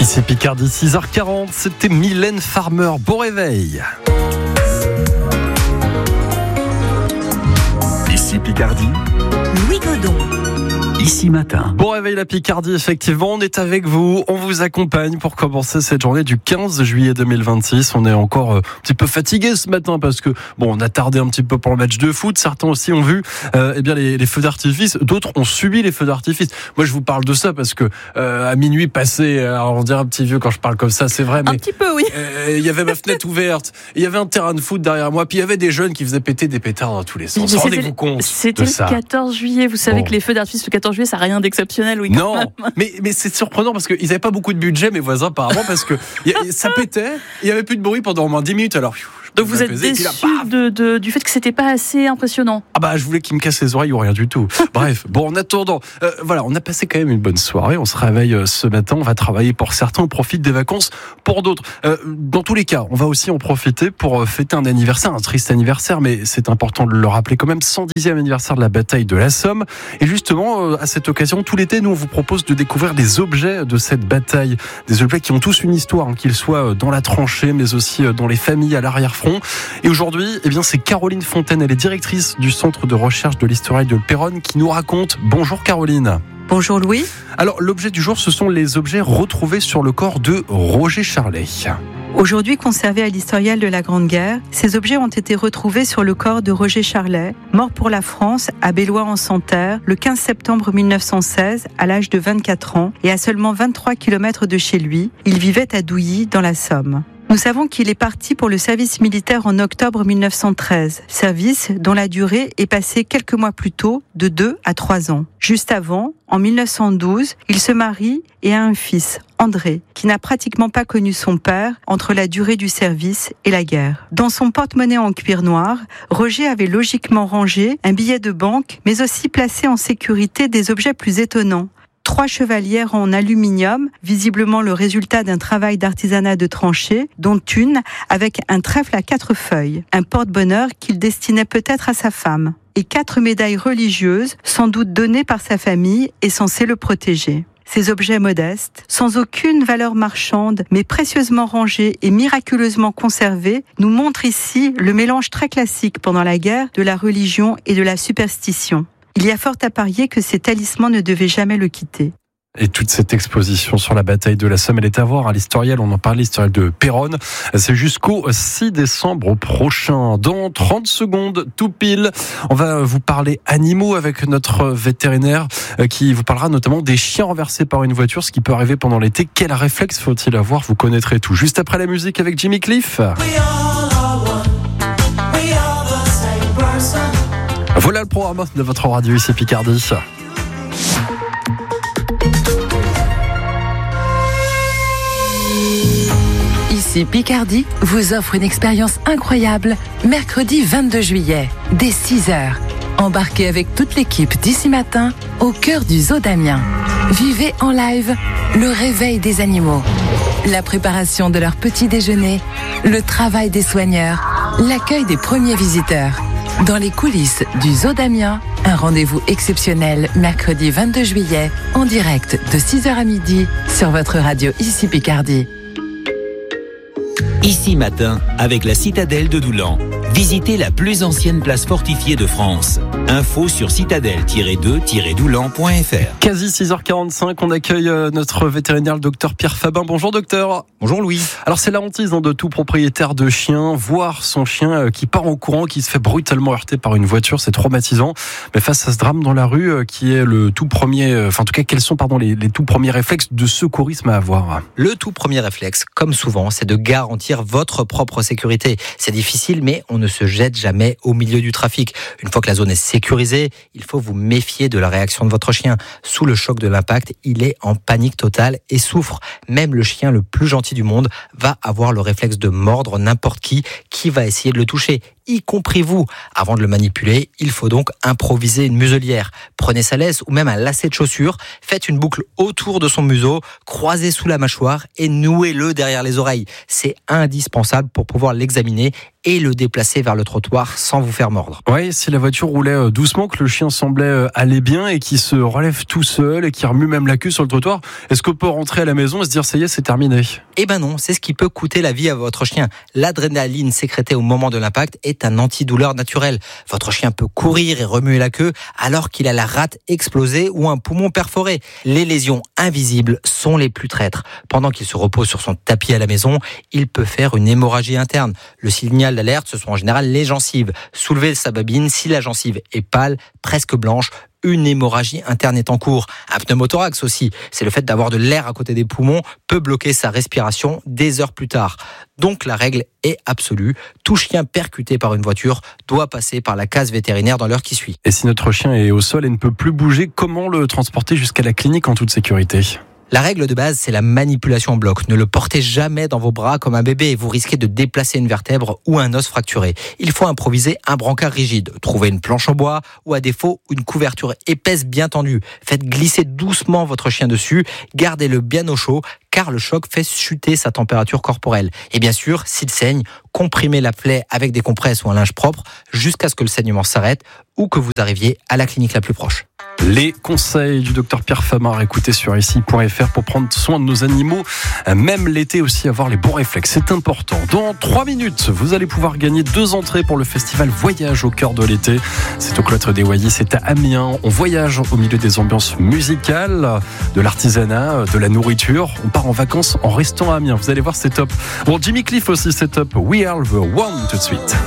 Ici Picardie, 6h40, c'était Mylène Farmer. Bon réveil. Ici Picardie, Louis Godon. Ici Matin. Bon réveil la Picardie, effectivement, on est avec vous, on vous accompagne pour commencer cette journée du 15 juillet 2026. On est encore un petit peu fatigué ce matin parce que, bon, on a tardé un petit peu pour le match de foot. Certains aussi ont vu les feux d'artifice, d'autres ont subi les feux d'artifice. Moi, je vous parle de ça parce que à minuit passé, alors on dirait un petit vieux quand je parle comme ça, c'est vrai, mais Un petit peu, oui. il y avait ma fenêtre ouverte, il y avait un terrain de foot derrière moi, puis il y avait des jeunes qui faisaient péter des pétards dans tous les sens. Rendez-vous compte C'était de ça. le 14 juillet. Vous savez que les feux d'artifice le 14 juillet, ça n'a rien d'exceptionnel. Oui, non, mais c'est surprenant parce qu'ils n'avaient pas beaucoup de budget, mes voisins, apparemment, parce que ça pétait, il n'y avait plus de bruit pendant au moins 10 minutes. Alors, donc vous êtes déçu du fait que c'était pas assez impressionnant. Ah bah je voulais qu'ils me cassent les oreilles ou rien du tout. Bref, bon, en attendant, voilà, on a passé quand même une bonne soirée. On se réveille ce matin, on va travailler pour certains, on profite des vacances pour d'autres. Dans tous les cas, on va aussi en profiter pour fêter un anniversaire, un triste anniversaire, mais c'est important de le rappeler quand même, 110e anniversaire de la bataille de la Somme. Et justement, à cette occasion, tout l'été, nous on vous propose de découvrir des objets de cette bataille, des objets qui ont tous une histoire, qu'ils soient dans la tranchée, mais aussi dans les familles à l'arrière-front. Et aujourd'hui, c'est Caroline Fontaine, elle est directrice du Centre de recherche de l'histoire de Péronne qui nous raconte. Bonjour Caroline. Bonjour Louis. Alors l'objet du jour, ce sont les objets retrouvés sur le corps de Roger Charlet. Aujourd'hui conservés à l'historial de la Grande Guerre, ces objets ont été retrouvés sur le corps de Roger Charlet, mort pour la France à Bellois-en-Santerre le 15 septembre 1916 à l'âge de 24 ans et à seulement 23 km de chez lui. Il vivait à Douilly dans la Somme. Nous savons qu'il est parti pour le service militaire en octobre 1913, service dont la durée est passée quelques mois plus tôt de 2 à 3 ans. Juste avant, en 1912, il se marie et a un fils, André, qui n'a pratiquement pas connu son père entre la durée du service et la guerre. Dans son porte-monnaie en cuir noir, Roger avait logiquement rangé un billet de banque, mais aussi placé en sécurité des objets plus étonnants. 3 chevalières en aluminium, visiblement le résultat d'un travail d'artisanat de tranchée, dont une avec un trèfle à 4 feuilles, un porte-bonheur qu'il destinait peut-être à sa femme, et 4 médailles religieuses, sans doute données par sa famille et censées le protéger. Ces objets modestes, sans aucune valeur marchande, mais précieusement rangés et miraculeusement conservés, nous montrent ici le mélange très classique pendant la guerre de la religion et de la superstition. Il y a fort à parier que ces talismans ne devaient jamais le quitter. Et toute cette exposition sur la bataille de la Somme, elle est à voir à l'historial, on en parlait, l'historial de Péronne. C'est jusqu'au 6 décembre prochain. Dans 30 secondes, tout pile, on va vous parler animaux avec notre vétérinaire qui vous parlera notamment des chiens renversés par une voiture, ce qui peut arriver pendant l'été. Quel réflexe faut-il avoir? Vous connaîtrez tout. Juste après la musique avec Jimmy Cliff. Voilà le programme de votre radio ici Picardie. Ici Picardie vous offre une expérience incroyable mercredi 22 juillet, dès 6h. Embarquez avec toute l'équipe d'Ici Matin au cœur du Zoo d'Amiens. Vivez en live le réveil des animaux, la préparation de leur petit déjeuner, le travail des soigneurs, l'accueil des premiers visiteurs. Dans les coulisses du Zoo d'Amiens, un rendez-vous exceptionnel mercredi 22 juillet en direct de 6h à midi sur votre radio Ici Picardie. Ici Matin, avec la citadelle de Doulan. Visitez la plus ancienne place fortifiée de France. Info sur citadelle-2-doulan.fr. Quasi 6h45, on accueille notre vétérinaire, le docteur Pierre Fabin. Bonjour docteur. Bonjour Louis. Alors c'est la hantise de tout propriétaire de chien, voir son chien qui part en courant, qui se fait brutalement heurter par une voiture, c'est traumatisant. Mais face à ce drame dans la rue, qui est le tout premier, en tout cas quels sont les tout premiers réflexes de secourisme à avoir? Le tout premier réflexe, comme souvent, c'est de garantir votre propre sécurité. C'est difficile, mais on ne se jette jamais au milieu du trafic. Une fois que la zone est sécurisée, il faut vous méfier de la réaction de votre chien. Sous le choc de l'impact, il est en panique totale et souffre. Même le chien le plus gentil du monde va avoir le réflexe de mordre n'importe qui va essayer de le toucher, y compris vous. Avant de le manipuler, il faut donc improviser une muselière. Prenez sa laisse ou même un lacet de chaussure, faites une boucle autour de son museau, croisez sous la mâchoire et nouez-le derrière les oreilles. C'est indispensable pour pouvoir l'examiner et le déplacer vers le trottoir sans vous faire mordre. Oui, si la voiture roulait doucement, que le chien semblait aller bien et qu'il se relève tout seul et qu'il remue même la queue sur le trottoir, est-ce qu'on peut rentrer à la maison et se dire ça y est, c'est terminé? Eh ben non, c'est ce qui peut coûter la vie à votre chien. L'adrénaline sécrétée au moment de l'impact est un antidouleur naturel. Votre chien peut courir et remuer la queue alors qu'il a la rate explosée ou un poumon perforé. Les lésions invisibles sont les plus traîtres. Pendant qu'il se repose sur son tapis à la maison, il peut faire une hémorragie interne. Le signal d'alerte, ce sont en général les gencives. Soulevez sa babine, si la gencive est pâle, presque blanche, une hémorragie interne est en cours. Un pneumothorax aussi, c'est le fait d'avoir de l'air à côté des poumons, peut bloquer sa respiration des heures plus tard. Donc la règle est absolue, tout chien percuté par une voiture doit passer par la case vétérinaire dans l'heure qui suit. Et si notre chien est au sol et ne peut plus bouger, comment le transporter jusqu'à la clinique en toute sécurité? La règle de base, c'est la manipulation en bloc. Ne le portez jamais dans vos bras comme un bébé. Vous risquez de déplacer une vertèbre ou un os fracturé. Il faut improviser un brancard rigide. Trouvez une planche en bois ou à défaut une couverture épaisse bien tendue. Faites glisser doucement votre chien dessus. Gardez-le bien au chaud car le choc fait chuter sa température corporelle. Et bien sûr, s'il saigne, comprimez la plaie avec des compresses ou un linge propre jusqu'à ce que le saignement s'arrête ou que vous arriviez à la clinique la plus proche. Les conseils du docteur Pierre Famard, écoutez sur ici.fr pour prendre soin de nos animaux, même l'été aussi, avoir les bons réflexes, c'est important. Dans 3 minutes, vous allez pouvoir gagner 2 entrées pour le festival Voyage au cœur de l'été. C'est au Cloître des Oyer, c'est à Amiens. On voyage au milieu des ambiances musicales, de l'artisanat, de la nourriture. On part en vacances en restant à Amiens. Vous allez voir, c'est top. Bon, Jimmy Cliff aussi, c'est top. We Are the One tout de suite.